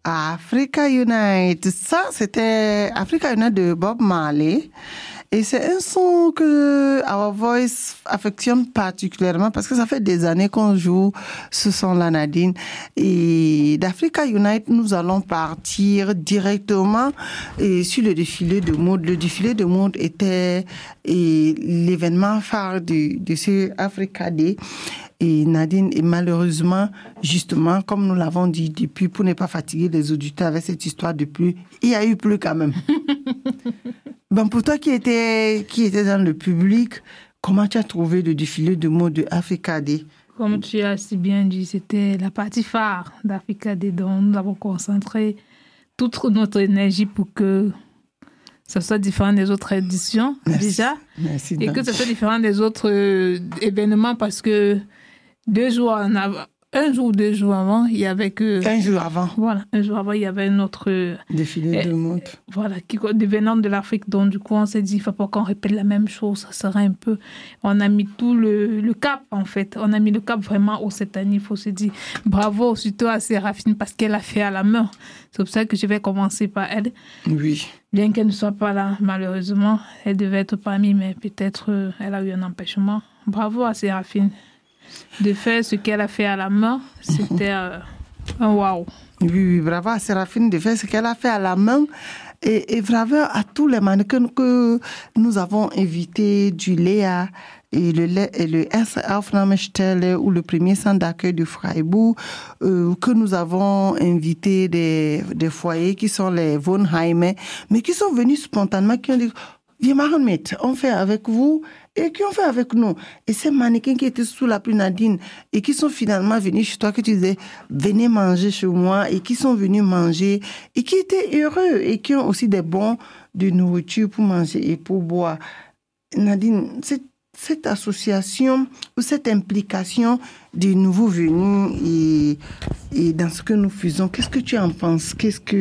Africa Unite. Ça, c'était Africa Unite de Bob Marley. Et c'est un son que Our Voice affectionne particulièrement parce que ça fait des années qu'on joue ce son-là, Nadine. Et d'Africa Unite, nous allons partir directement sur le défilé de mode. Le défilé de mode était l'événement phare de ce Africa Day. Et Nadine, et malheureusement, justement, comme nous l'avons dit depuis, pour ne pas fatiguer les auditeurs avec cette histoire de pluie, il y a eu pluie quand même. Bon, pour toi qui étais dans le public, comment tu as trouvé le défilé de mode de Africa Day? Comme tu as si bien dit, c'était la partie phare d'Africa Day, dont nous avons concentré toute notre énergie pour que ça soit différent des autres éditions, déjà. Merci, et que ça soit différent des autres événements, parce que 2 jours en avant, 1 jour ou 2 jours avant, il y avait que... Un jour avant. Voilà, 1 jour avant, il y avait notre... défilé de mode. Voilà, venant de l'Afrique. Donc, du coup, on s'est dit, il ne faut pas qu'on répète la même chose. Ça serait un peu... On a mis tout le cap, en fait. On a mis le cap vraiment haut cette année. Il faut se dire bravo, surtout à Séraphine, parce qu'elle a fait à la main. C'est pour ça que je vais commencer par elle. Oui. Bien qu'elle ne soit pas là, malheureusement. Elle devait être parmi, mais peut-être elle a eu un empêchement. Bravo à Séraphine. De faire ce qu'elle a fait à la main, c'était un waouh. Oui, bravo à Séraphine de faire ce qu'elle a fait à la main. Et bravo à tous les mannequins que nous avons invités, du Léa et le Erste Aufnahmestelle ou le premier centre d'accueil de Freiburg, que nous avons invité des foyers qui sont les Wohnheime, mais qui sont venus spontanément, qui ont dit viens Mahomet, on fait avec vous, et qui ont fait avec nous. Et ces mannequins qui étaient sous la pluie, Nadine, et qui sont finalement venus chez toi, que tu disais, venez manger chez moi, et qui sont venus manger, et qui étaient heureux, et qui ont aussi des bons de nourriture pour manger et pour boire. Nadine, cette association ou cette implication des nouveaux venus et dans ce que nous faisons, qu'est-ce que tu en penses?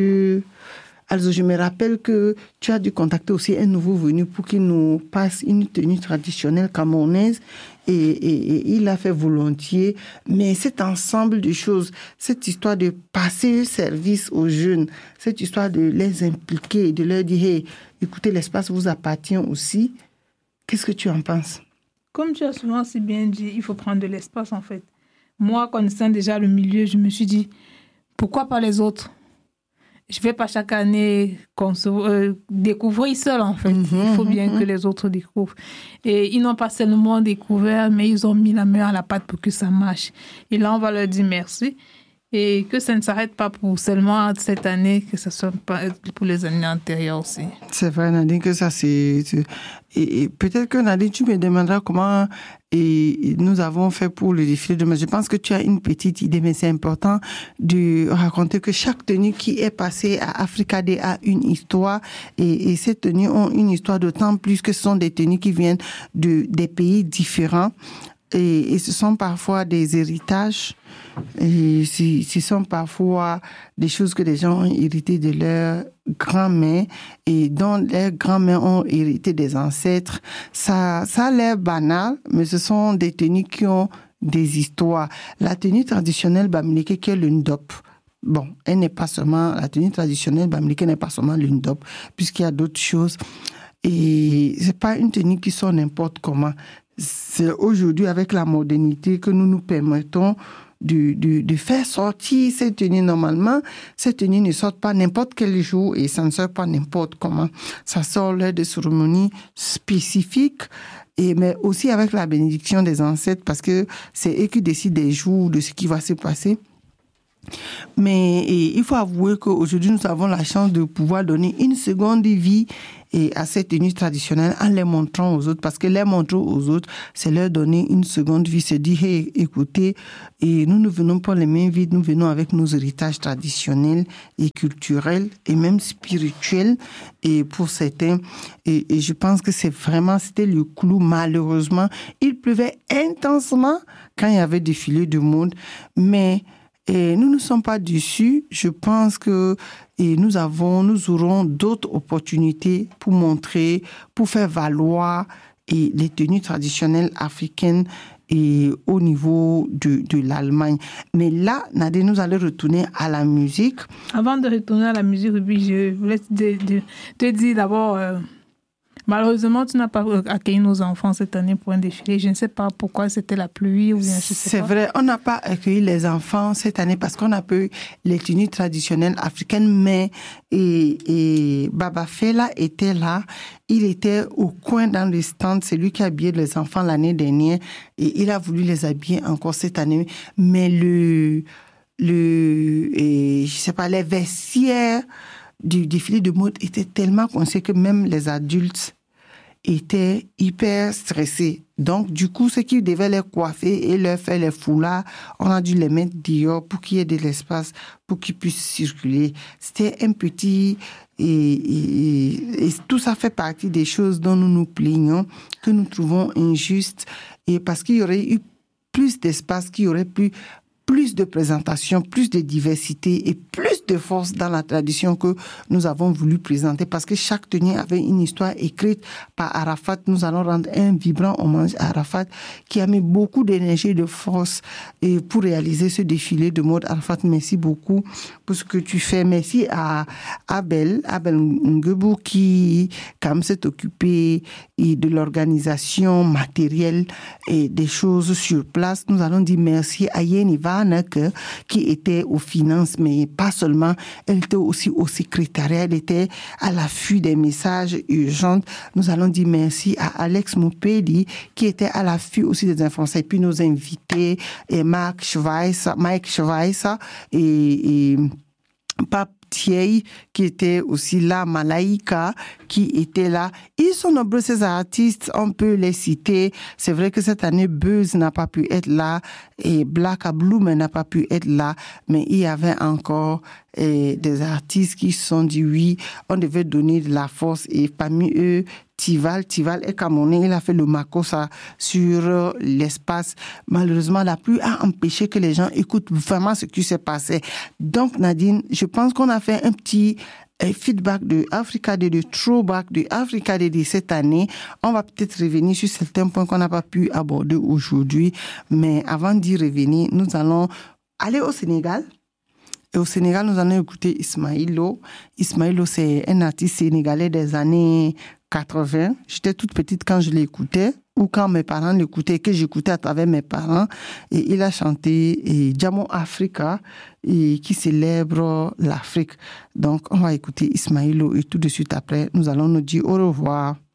Also, je me rappelle que tu as dû contacter aussi un nouveau venu pour qu'il nous passe une tenue traditionnelle camerounaise et il l'a fait volontiers. Mais cet ensemble de choses, cette histoire de passer service aux jeunes, cette histoire de les impliquer, de leur dire, hey, écoutez, l'espace vous appartient aussi. Qu'est-ce que tu en penses? Comme tu as souvent si bien dit, il faut prendre de l'espace en fait. Moi, connaissant déjà le milieu, je me suis dit, pourquoi pas les autres? Je ne vais pas chaque année découvrir seul, en fait. Il faut bien que les autres découvrent. Et ils n'ont pas seulement découvert, mais ils ont mis la main à la pâte pour que ça marche. Et là, on va leur dire merci. Et que ça ne s'arrête pas pour seulement cette année, que ça soit pas pour les années antérieures aussi. C'est vrai, Nadine, que ça, c'est... Et peut-être que, Nadine, tu me demanderas comment nous avons fait pour le défilé de mode. Je pense que tu as une petite idée, mais c'est important de raconter que chaque tenue qui est passée à Africa Day a une histoire. Et ces tenues ont une histoire d'autant plus que ce sont des tenues qui viennent des pays différents. Et ce sont parfois des héritages, et ce sont parfois des choses que les gens ont héritées de leurs grands-mères et dont leurs grands-mères ont hérité des ancêtres. Ça a l'air banal, mais ce sont des tenues qui ont des histoires. La tenue traditionnelle bamileke qui est le ndop. Bon, la tenue traditionnelle bamileke n'est pas seulement le ndop, puisqu'il y a d'autres choses. Et c'est pas une tenue qui sort n'importe comment. C'est aujourd'hui, avec la modernité, que nous nous permettons de faire sortir ces tenues. Normalement, ces tenues ne sortent pas n'importe quel jour et ça ne sort pas n'importe comment. Ça sort lors de cérémonies spécifiques, mais aussi avec la bénédiction des ancêtres, parce que c'est eux qui décident des jours, de ce qui va se passer. Mais il faut avouer qu'aujourd'hui, nous avons la chance de pouvoir donner une seconde vie à ces tenues traditionnelles en les montrant aux autres. Parce que les montrer aux autres, c'est leur donner une seconde vie. Se dire, hey, écoutez, et nous ne venons pas les mains vides, nous venons avec nos héritages traditionnels et culturels et même spirituels. Et pour certains, et je pense que c'était le clou. Malheureusement, il pleuvait intensément quand il y avait défilé de mode. Mais nous ne sommes pas déçus. Je pense que nous aurons d'autres opportunités pour montrer, pour faire valoir les tenues traditionnelles africaines et au niveau de l'Allemagne. Mais là, Nadine, nous allons retourner à la musique. Avant de retourner à la musique, Ruby, je voulais te dire d'abord, malheureusement, tu n'as pas accueilli nos enfants cette année pour un défilé. Je ne sais pas pourquoi, c'était la pluie ou bien je sais pas. C'est vrai, on n'a pas accueilli les enfants cette année parce qu'on a peu les tenues traditionnelles africaines, mais Baba Fela était là. Il était au coin dans le stand. C'est lui qui a habillé les enfants l'année dernière et il a voulu les habiller encore cette année. Mais je sais pas, les vestiaires du défilé de mode étaient tellement coincés que même les adultes étaient hyper stressés. Donc, du coup, ceux qui devaient les coiffer et leur faire les foulards, on a dû les mettre dehors pour qu'il y ait de l'espace, pour qu'ils puissent circuler. C'était un petit... Et tout ça fait partie des choses dont nous nous plaignons, que nous trouvons injustes. Et parce qu'il y aurait eu plus d'espace, qu'il y aurait plus de présentation, plus de diversité et plus de force dans la tradition que nous avons voulu présenter parce que chaque tenue avait une histoire écrite par Arafat. Nous allons rendre un vibrant hommage à Arafat qui a mis beaucoup d'énergie et de force pour réaliser ce défilé de mode. Arafat, merci beaucoup pour ce que tu fais. Merci à Abel Ngebou qui quand même s'est occupé de l'organisation matérielle et des choses sur place. Nous allons dire merci à Yeni Vanek qui était aux finances, mais pas seulement. Elle était aussi au secrétariat. Elle était à l'affût des messages urgents. Nous allons dire merci à Alex Moupedi qui était à l'affût aussi des informations. Et puis nos invités, et Mike Schweisser et Pape Thierry qui était aussi là, Malaika qui était là. Ils sont nombreux ces artistes, on peut les citer. C'est vrai que cette année, Buzz n'a pas pu être là et Black Bloom n'a pas pu être là, mais il y avait encore des artistes qui se sont dit oui, on devait donner de la force et parmi eux, Tival est Camerounais, il a fait le Makossa sur l'espace. Malheureusement, la pluie a empêché que les gens écoutent vraiment ce qui s'est passé. Donc, Nadine, je pense qu'on a fait un petit feedback de Africa Day, de throwback de Africa Day de cette année. On va peut-être revenir sur certains points qu'on n'a pas pu aborder aujourd'hui. Mais avant d'y revenir, nous allons aller au Sénégal. Et au Sénégal, nous allons écouter Ismaïlo. Ismaïlo, c'est un artiste sénégalais des années 80. J'étais toute petite quand je l'écoutais ou quand mes parents l'écoutaient, que j'écoutais à travers mes parents. Et il a chanté Diamant Africa qui célèbre l'Afrique. Donc, on va écouter Ismaïlo et tout de suite après, nous allons nous dire au revoir.